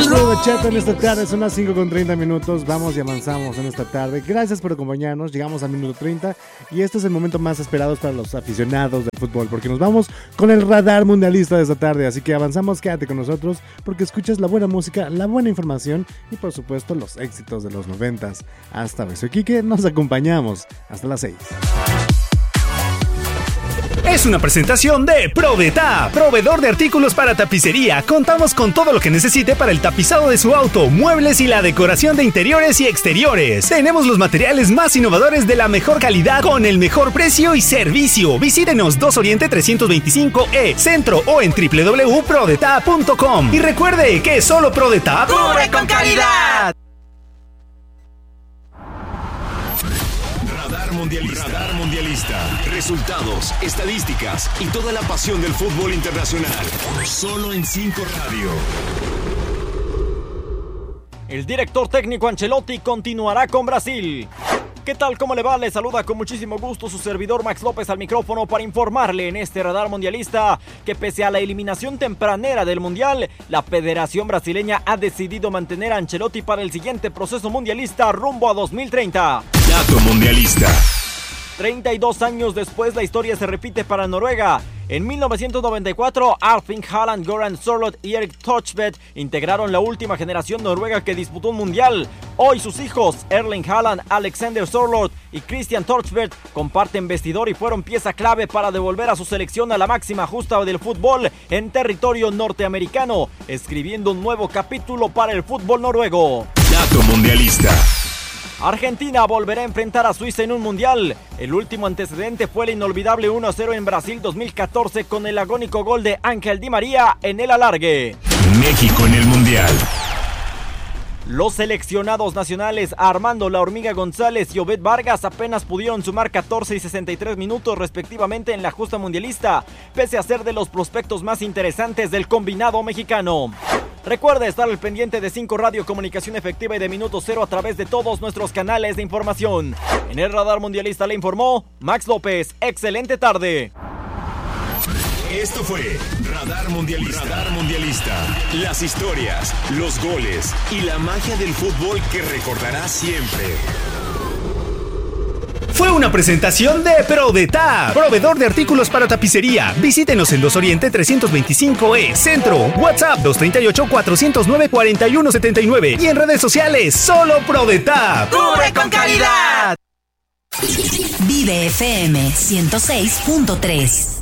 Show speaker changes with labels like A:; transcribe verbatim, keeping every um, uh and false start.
A: Puro bachata en esta tarde, son las cinco con treinta minutos. Vamos y avanzamos en esta tarde. Gracias por acompañarnos. Llegamos al minuto treinta y este es el momento más esperado para los aficionados del fútbol, porque nos vamos con el radar mundialista de esta tarde. Así que avanzamos, quédate con nosotros porque escuchas la buena música, la buena información y por supuesto los éxitos de los noventas. Hasta Beso Quique, nos acompañamos hasta las seis.
B: Es una presentación de ProDetap, proveedor de artículos para tapicería. Contamos con todo lo que necesite para el tapizado de su auto, muebles y la decoración de interiores y exteriores. Tenemos los materiales más innovadores de la mejor calidad con el mejor precio y servicio. Visítenos dos Oriente trescientos veinticinco E, Centro o en doble u doble u doble u punto prodetap punto com. Y recuerde que solo ProDetap
C: ¡cubre con calidad!
D: Mundialista. Radar Mundialista. Resultados, estadísticas y toda la pasión del fútbol internacional. Solo en cinco Radio.
E: El director técnico Ancelotti continuará con Brasil. ¿Qué tal? ¿Cómo le va? Le saluda con muchísimo gusto su servidor Max López al micrófono para informarle en este radar mundialista que pese a la eliminación tempranera del Mundial, la Federación Brasileña ha decidido mantener a Ancelotti para el siguiente proceso mundialista rumbo a dos mil treinta.
D: Dato mundialista.
E: treinta y dos años después, la historia se repite para Noruega. En mil novecientos noventa y cuatro, Erling Haaland, Goran Sørloth y Erik Thorstvedt integraron la última generación noruega que disputó un mundial. Hoy sus hijos, Erling Haaland, Alexander Sørloth y Christian Thorstvedt, comparten vestidor y fueron pieza clave para devolver a su selección a la máxima justa del fútbol en territorio norteamericano, escribiendo un nuevo capítulo para el fútbol noruego.
D: Dato mundialista.
E: Argentina volverá a enfrentar a Suiza en un mundial. El último antecedente fue el inolvidable uno a cero en Brasil dos mil catorce con el agónico gol de Ángel Di María en el alargue.
D: México en el mundial.
E: Los seleccionados nacionales Armando La Hormiga González y Obed Vargas apenas pudieron sumar catorce y sesenta y tres minutos respectivamente en la justa mundialista, pese a ser de los prospectos más interesantes del combinado mexicano. Recuerde estar al pendiente de cinco Radio, comunicación efectiva y de Minuto Cero a través de todos nuestros canales de información. En el radar mundialista le informó Max López. Excelente tarde.
D: Esto fue Radar Mundialista. Radar Mundialista. Las historias, los goles y la magia del fútbol que recordarás siempre.
B: Fue una presentación de ProDetap, proveedor de artículos para tapicería. Visítenos en dos Oriente trescientos veinticinco E, Centro, WhatsApp dos tres ocho, cuatro cero nueve, cuatro uno siete nueve y en redes sociales, solo ProDetap.
C: ¡Cubre con calidad!
F: Vive F M ciento seis punto tres.